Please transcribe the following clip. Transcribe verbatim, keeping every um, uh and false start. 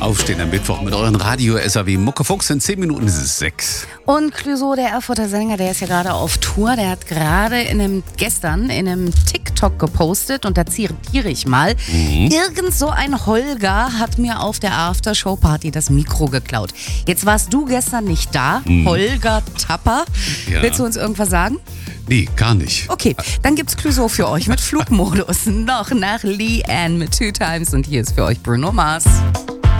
Aufstehen am Mittwoch mit euren Radio-S A W Muckefuchs. In zehn Minuten ist es sechs. Und Clouseau, der Erfurter Sänger, der ist ja gerade auf Tour. Der hat gerade in einem, gestern in einem TikTok gepostet und da zitiere ich mal. Mhm. Irgend so ein Holger hat mir auf der Aftershow-Party das Mikro geklaut. Jetzt warst du gestern nicht da, mhm. Holger Tapper. Ja. Willst du uns irgendwas sagen? Nee, gar nicht. Okay, dann gibt's Clouseau für euch mit Flugmodus. Noch nach Leanne mit Two Times und hier ist für euch Bruno Mars.